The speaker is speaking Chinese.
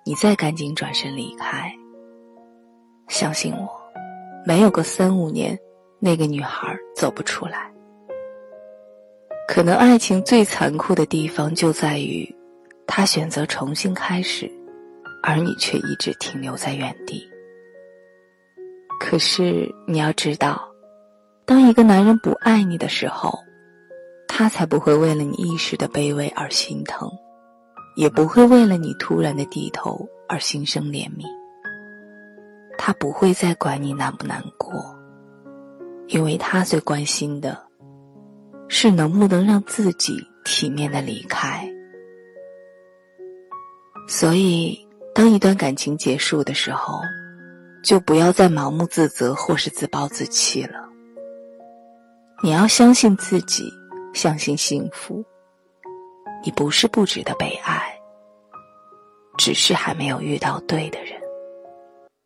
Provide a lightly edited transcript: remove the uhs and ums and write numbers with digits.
你再赶紧转身离开。相信我，没有个3-5年，那个女孩走不出来。可能爱情最残酷的地方就在于，他选择重新开始，而你却一直停留在原地。可是你要知道，当一个男人不爱你的时候，他才不会为了你一时的卑微而心疼，也不会为了你突然的低头而心生怜悯。他不会再管你难不难过，因为他最关心的是能不能让自己体面地离开。所以当一段感情结束的时候，就不要再盲目自责或是自暴自弃了。你要相信自己，相信幸福。你不是不值得被爱，只是还没有遇到对的人。